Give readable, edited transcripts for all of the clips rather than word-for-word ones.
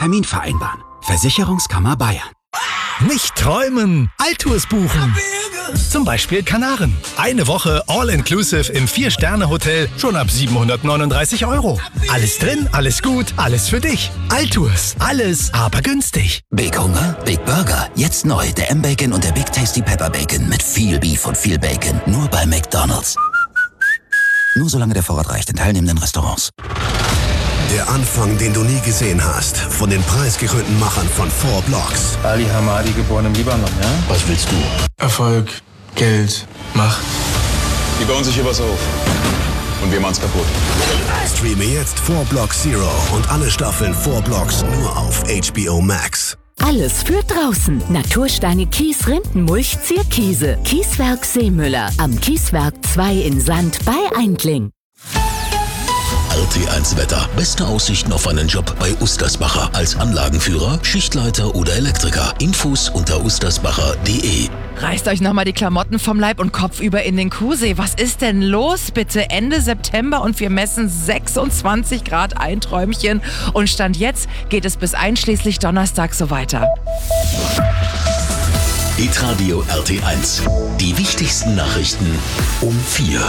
Termin vereinbaren. Versicherungskammer Bayern. Nicht träumen, Altours buchen. Zum Beispiel Kanaren. Eine Woche All-Inclusive im 4-Sterne-Hotel schon ab 739 €. Alles drin, alles gut, alles für dich. Altours, alles aber günstig. Big Hunger, Big Burger. Jetzt neu, der M-Bacon und der Big Tasty Pepper Bacon mit viel Beef und viel Bacon. Nur bei McDonald's. Nur solange der Vorrat reicht in teilnehmenden Restaurants. Der Anfang, den du nie gesehen hast. Von den preisgekrönten Machern von 4 Blocks. Ali Hamadi, geboren im Libanon, ja? Was willst du? Erfolg, Geld, Macht. Die bauen sich hier was auf. Und wir machen's kaputt. Streame jetzt 4 Blocks Zero und alle Staffeln 4 Blocks nur auf HBO Max. Alles für draußen. Natursteine, Kies, Rindenmulch, Zierkiese. Kieswerk Seemüller. Am Kieswerk 2 in Sand bei Eindling. RT1 Wetter. Beste Aussichten auf einen Job bei Ustersbacher. Als Anlagenführer, Schichtleiter oder Elektriker. Infos unter ustersbacher.de. Reißt euch nochmal die Klamotten vom Leib und Kopf über in den Kuhsee. Was ist denn los bitte? Ende September und wir messen 26 Grad, ein Träumchen. Und Stand jetzt geht es bis einschließlich Donnerstag so weiter. Hitradio RT1. Die wichtigsten Nachrichten um 4.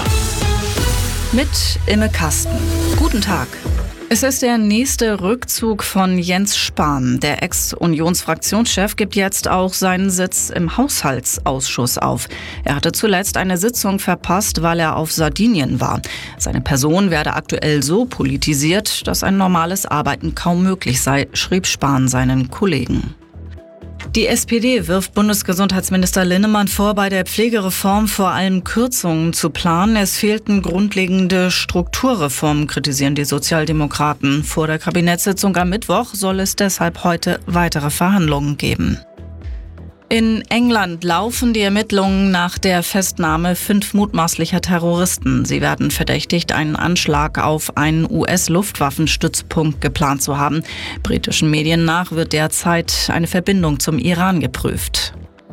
Mit Imme Kasten. Guten Tag. Es ist der nächste Rückzug von Jens Spahn. Der Ex-Unionsfraktionschef gibt jetzt auch seinen Sitz im Haushaltsausschuss auf. Er hatte zuletzt eine Sitzung verpasst, weil er auf Sardinien war. Seine Person werde aktuell so politisiert, dass ein normales Arbeiten kaum möglich sei, schrieb Spahn seinen Kollegen. Die SPD wirft Bundesgesundheitsminister Linnemann vor, bei der Pflegereform vor allem Kürzungen zu planen. Es fehlten grundlegende Strukturreformen, kritisieren die Sozialdemokraten. Vor der Kabinettssitzung am Mittwoch soll es deshalb heute weitere Verhandlungen geben. In England laufen die Ermittlungen nach der Festnahme 5 mutmaßlicher Terroristen. Sie werden verdächtigt, einen Anschlag auf einen US-Luftwaffenstützpunkt geplant zu haben. Britischen Medien nach wird derzeit eine Verbindung zum Iran geprüft.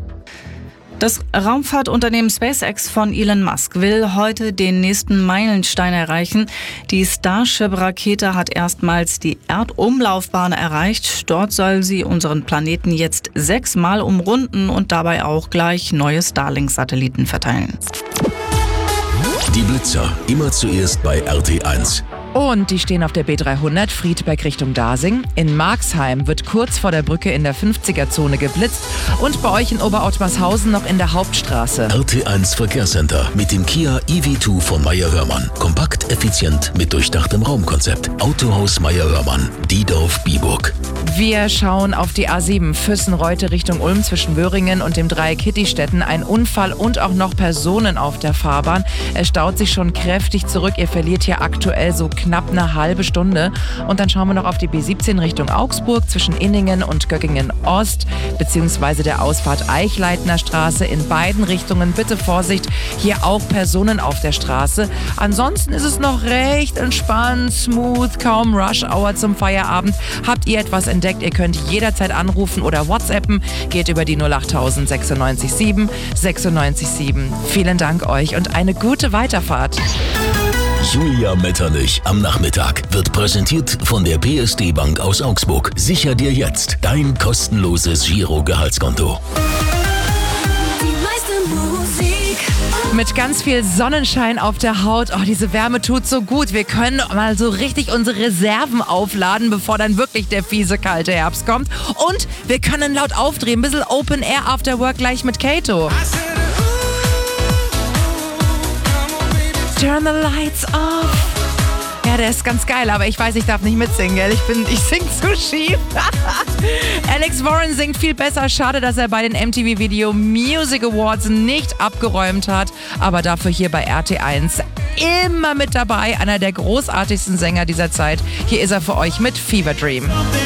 Das Raumfahrtunternehmen SpaceX von Elon Musk will heute den nächsten Meilenstein erreichen. Die Starship-Rakete hat erstmals die Erdumlaufbahn erreicht. Dort soll sie unseren Planeten jetzt 6-mal umrunden und dabei auch gleich neue Starlink-Satelliten verteilen. Die Blitzer, immer zuerst bei RT1. Und die stehen auf der B300 Friedberg Richtung Dasing. In Marxheim wird kurz vor der Brücke in der 50er-Zone geblitzt und bei euch in Oberottmarshausen noch in der Hauptstraße. RT1 Verkehrscenter mit dem Kia EV2 von Meyer-Hörmann. Kompakt, effizient mit durchdachtem Raumkonzept. Autohaus Meyer-Hörmann, Diedorf-Biburg. Wir schauen auf die A7 Füssen-Reute Richtung Ulm zwischen Böhringen und dem Dreieck Kittistetten. Ein Unfall und auch noch Personen auf der Fahrbahn. Es staut sich schon kräftig zurück. Ihr verliert hier aktuell so knapp eine halbe Stunde. Und dann schauen wir noch auf die B17 Richtung Augsburg zwischen Inningen und Göggingen Ost beziehungsweise der Ausfahrt Eichleitner Straße. In beiden Richtungen bitte Vorsicht, hier auch Personen auf der Straße. Ansonsten ist es noch recht entspannt, smooth, kaum Rush-Hour zum Feierabend. Habt ihr etwas entdeckt, ihr könnt jederzeit anrufen oder WhatsAppen. Geht über die 08000 96 7 96 7. Vielen Dank euch und eine gute Weiterfahrt. Julia Metternich am Nachmittag wird präsentiert von der PSD Bank aus Augsburg. Sicher dir jetzt dein kostenloses Giro-Gehaltskonto. Mit ganz viel Sonnenschein auf der Haut. Oh, diese Wärme tut so gut. Wir können mal so richtig unsere Reserven aufladen, bevor dann wirklich der fiese, kalte Herbst kommt. Und wir können laut aufdrehen. Ein bisschen Open Air After Work gleich mit Kato. Turn the lights off. Ja, der ist ganz geil, aber ich weiß, ich darf nicht mitsingen, gell? Ich sing zu schief. Alex Warren singt viel besser. Schade, dass er bei den MTV Video Music Awards nicht abgeräumt hat. Aber dafür hier bei RT1 immer mit dabei. Einer der großartigsten Sänger dieser Zeit. Hier ist er für euch mit Fever Dream.